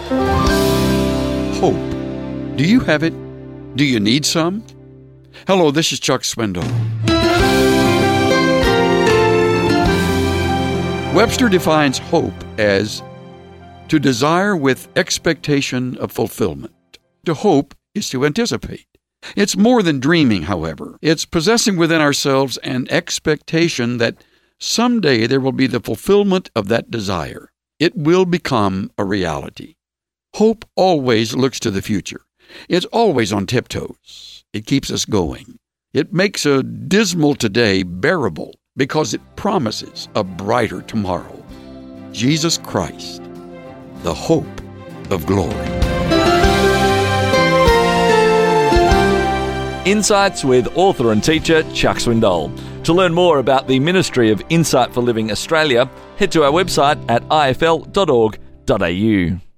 Hope. Do you have it? Do you need some? Hello, this is Chuck Swindoll. Webster defines hope as to desire with expectation of fulfillment. To hope is to anticipate. It's more than dreaming, however. It's possessing within ourselves an expectation that someday there will be the fulfillment of that desire. It will become a reality. Hope always looks to the future. It's always on tiptoes. It keeps us going. It makes a dismal today bearable because it promises a brighter tomorrow. Jesus Christ, the hope of glory. Insights with author and teacher Chuck Swindoll. To learn more about the Ministry of Insight for Living Australia, head to our website at ifl.org.au.